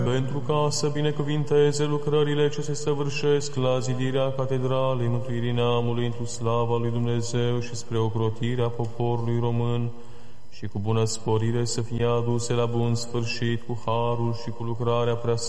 pentru ca să binecuvinteze lucrările ce se săvârșesc la zidirea Catedralei Mântuirii Neamului într-o slava lui Dumnezeu și spre ocrotirea poporului român, și cu bună sporire să fie aduse la bun sfârșit cu harul și cu lucrarea prea